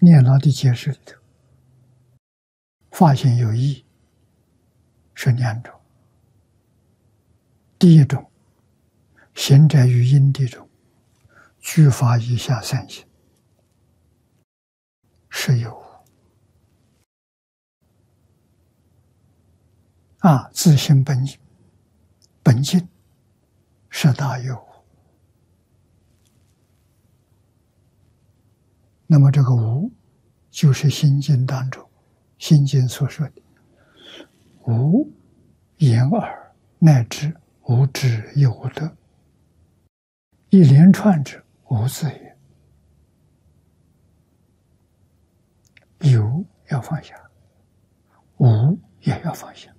念老的解释里头，发现有异是两种。第一种，行者于因地中，具发以下三行，是有自性本性是大有。那么这个无，就是心经当中，心经所说的无言耳，乃至无知亦无得，一连串之无字也。有要放下，无也要放下。